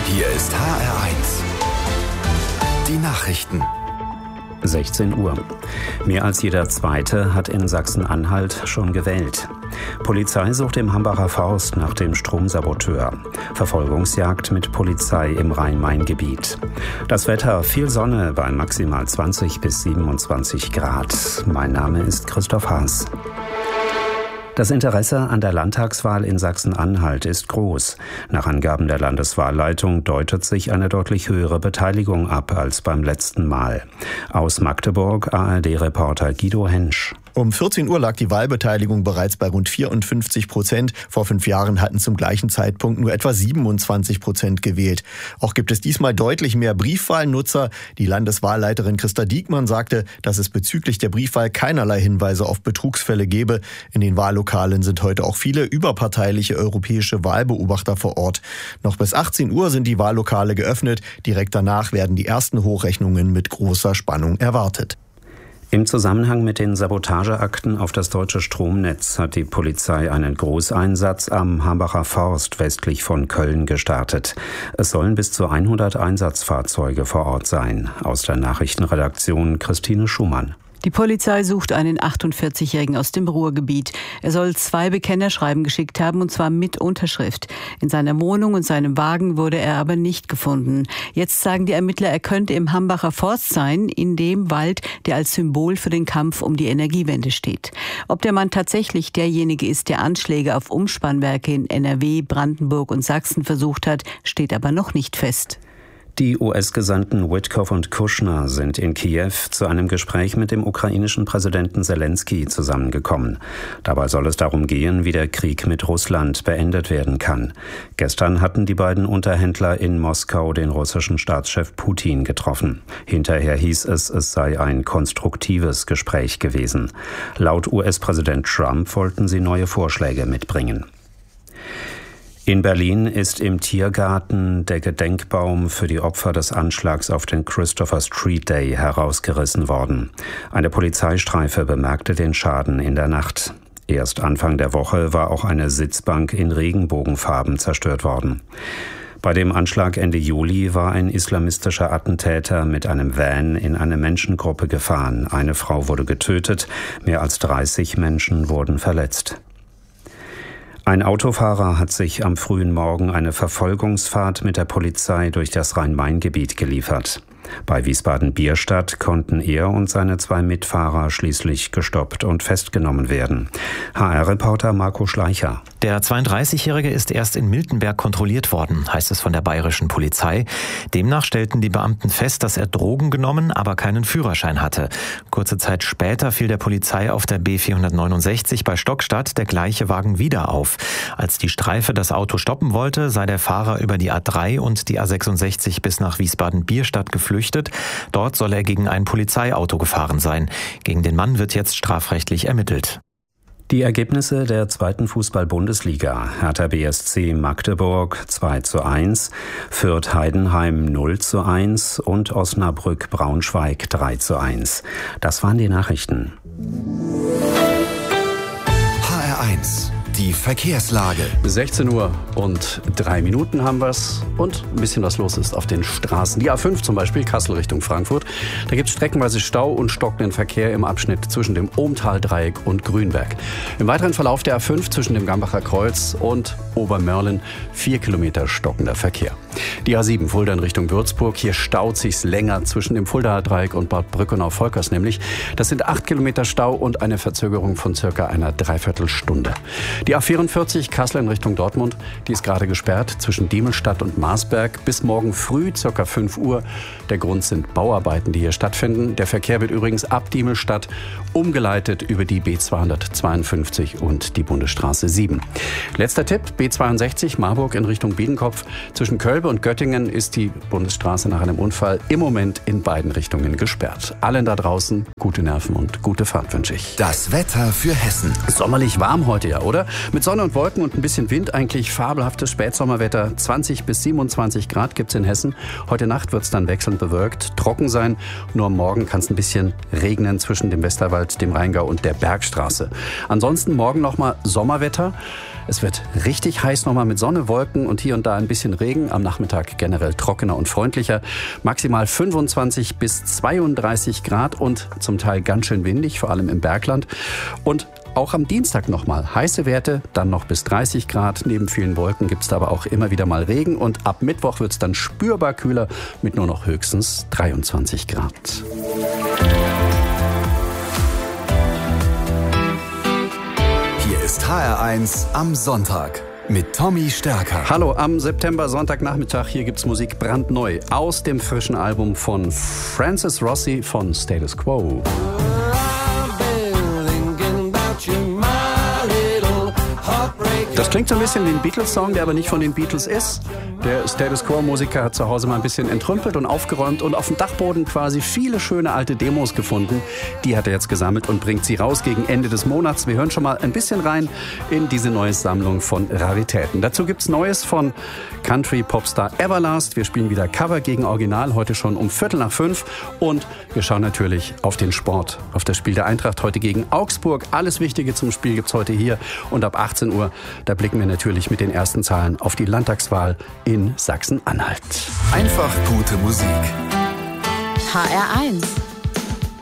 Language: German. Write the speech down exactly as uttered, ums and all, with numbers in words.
Hier ist H R eins. Die Nachrichten. sechzehn Uhr. Mehr als jeder Zweite hat in Sachsen-Anhalt schon gewählt. Polizei sucht im Hambacher Forst nach dem Stromsaboteur. Verfolgungsjagd mit Polizei im Rhein-Main-Gebiet. Das Wetter, viel Sonne bei maximal zwanzig bis siebenundzwanzig Grad. Mein Name ist Christoph Haas. Das Interesse an der Landtagswahl in Sachsen-Anhalt ist groß. Nach Angaben der Landeswahlleitung deutet sich eine deutlich höhere Beteiligung ab als beim letzten Mal. Aus Magdeburg A R D-Reporter Guido Hensch. Um vierzehn Uhr lag die Wahlbeteiligung bereits bei rund vierundfünfzig Prozent. Vor fünf Jahren hatten zum gleichen Zeitpunkt nur etwa siebenundzwanzig Prozent gewählt. Auch gibt es diesmal deutlich mehr Briefwahlnutzer. Die Landeswahlleiterin Christa Diekmann sagte, dass es bezüglich der Briefwahl keinerlei Hinweise auf Betrugsfälle gebe. In den Wahllokalen sind heute auch viele überparteiliche europäische Wahlbeobachter vor Ort. Noch bis achtzehn Uhr sind die Wahllokale geöffnet. Direkt danach werden die ersten Hochrechnungen mit großer Spannung erwartet. Im Zusammenhang mit den Sabotageakten auf das deutsche Stromnetz hat die Polizei einen Großeinsatz am Hambacher Forst westlich von Köln gestartet. Es sollen bis zu hundert Einsatzfahrzeuge vor Ort sein. Aus der Nachrichtenredaktion Christine Schumann. Die Polizei sucht einen achtundvierzigjährigen aus dem Ruhrgebiet. Er soll zwei Bekennerschreiben geschickt haben, und zwar mit Unterschrift. In seiner Wohnung und seinem Wagen wurde er aber nicht gefunden. Jetzt sagen die Ermittler, er könnte im Hambacher Forst sein, in dem Wald, der als Symbol für den Kampf um die Energiewende steht. Ob der Mann tatsächlich derjenige ist, der Anschläge auf Umspannwerke in N R W, Brandenburg und Sachsen versucht hat, steht aber noch nicht fest. Die U S-Gesandten Witkoff und Kushner sind in Kiew zu einem Gespräch mit dem ukrainischen Präsidenten Zelensky zusammengekommen. Dabei soll es darum gehen, wie der Krieg mit Russland beendet werden kann. Gestern hatten die beiden Unterhändler in Moskau den russischen Staatschef Putin getroffen. Hinterher hieß es, es sei ein konstruktives Gespräch gewesen. Laut U S-Präsident Trump wollten sie neue Vorschläge mitbringen. In Berlin ist im Tiergarten der Gedenkbaum für die Opfer des Anschlags auf den Christopher Street Day herausgerissen worden. Eine Polizeistreife bemerkte den Schaden in der Nacht. Erst Anfang der Woche war auch eine Sitzbank in Regenbogenfarben zerstört worden. Bei dem Anschlag Ende Juli war ein islamistischer Attentäter mit einem Van in eine Menschengruppe gefahren. Eine Frau wurde getötet, mehr als dreißig Menschen wurden verletzt. Ein Autofahrer hat sich am frühen Morgen eine Verfolgungsfahrt mit der Polizei durch das Rhein-Main-Gebiet geliefert. Bei Wiesbaden-Bierstadt konnten er und seine zwei Mitfahrer schließlich gestoppt und festgenommen werden. H R-Reporter Marco Schleicher. Der zweiunddreißigjährige ist erst in Miltenberg kontrolliert worden, heißt es von der bayerischen Polizei. Demnach stellten die Beamten fest, dass er Drogen genommen, aber keinen Führerschein hatte. Kurze Zeit später fiel der Polizei auf der B vierhundertneunundsechzig bei Stockstadt der gleiche Wagen wieder auf. Als die Streife das Auto stoppen wollte, sei der Fahrer über die A drei und die A sechsundsechzig bis nach Wiesbaden-Bierstadt geflüchtet. Dort soll er gegen ein Polizeiauto gefahren sein. Gegen den Mann wird jetzt strafrechtlich ermittelt. Die Ergebnisse der zweiten Fußball-Bundesliga: Hertha B S C Magdeburg zwei zu eins, Fürth Heidenheim null zu eins und Osnabrück Braunschweig drei zu eins. Das waren die Nachrichten. H R eins. Die Verkehrslage. sechzehn Uhr und drei Minuten haben wir's und ein bisschen was los ist auf den Straßen. Die A fünf zum Beispiel, Kassel Richtung Frankfurt. Da gibt es streckenweise Stau und stockenden Verkehr im Abschnitt zwischen dem Ohmtal-Dreieck und Grünberg. Im weiteren Verlauf der A fünf zwischen dem Gambacher Kreuz und Obermörlen vier Kilometer stockender Verkehr. Die A sieben Fulda in Richtung Würzburg. Hier staut sich's länger zwischen dem Fuldaer Dreieck und Bad Brückenau-Volkers nämlich. Das sind acht Kilometer Stau und eine Verzögerung von circa einer Dreiviertelstunde. Die A vierundvierzig Kassel in Richtung Dortmund, die ist gerade gesperrt zwischen Diemelstadt und Marsberg bis morgen früh, circa fünf Uhr. Der Grund sind Bauarbeiten, die hier stattfinden. Der Verkehr wird übrigens ab Diemelstadt umgeleitet über die B zweihundertzweiundfünfzig und die Bundesstraße sieben. Letzter Tipp, B zweiundsechzig Marburg in Richtung Biedenkopf. Zwischen Kölbe und Göttingen ist die Bundesstraße nach einem Unfall im Moment in beiden Richtungen gesperrt. Allen da draußen gute Nerven und gute Fahrt wünsche ich. Das Wetter für Hessen. Sommerlich warm heute ja, oder? Mit Sonne und Wolken und ein bisschen Wind, eigentlich fabelhaftes Spätsommerwetter. zwanzig bis siebenundzwanzig Grad gibt's in Hessen. Heute Nacht wird's dann wechselnd bewölkt, trocken sein. Nur am Morgen kann es ein bisschen regnen zwischen dem Westerwald, dem Rheingau und der Bergstraße. Ansonsten morgen nochmal Sommerwetter. Es wird richtig richtig heiß nochmal mit Sonne, Wolken und hier und da ein bisschen Regen. Am Nachmittag generell trockener und freundlicher. Maximal fünfundzwanzig bis zweiunddreißig Grad und zum Teil ganz schön windig, vor allem im Bergland. Und auch am Dienstag nochmal heiße Werte, dann noch bis dreißig Grad. Neben vielen Wolken gibt es da aber auch immer wieder mal Regen. Und ab Mittwoch wird es dann spürbar kühler mit nur noch höchstens dreiundzwanzig Grad. Hier ist H R eins am Sonntag mit Tommy Stärker. Hallo, am September Sonntagnachmittag, hier gibt's Musik brandneu aus dem frischen Album von Francis Rossi von Status Quo. Das klingt so ein bisschen wie ein Beatles-Song, der aber nicht von den Beatles ist. Der Status Quo-Musiker hat zu Hause mal ein bisschen entrümpelt und aufgeräumt und auf dem Dachboden quasi viele schöne alte Demos gefunden. Die hat er jetzt gesammelt und bringt sie raus gegen Ende des Monats. Wir hören schon mal ein bisschen rein in diese neue Sammlung von Raritäten. Dazu gibt's Neues von Country-Popstar Everlast. Wir spielen wieder Cover gegen Original, heute schon um Viertel nach fünf. Und wir schauen natürlich auf den Sport, auf das Spiel der Eintracht heute gegen Augsburg. Alles Wichtige zum Spiel gibt's heute hier. Und ab achtzehn Uhr, da blicken wir natürlich mit den ersten Zahlen auf die Landtagswahl in Sachsen-Anhalt. Einfach gute Musik. H R eins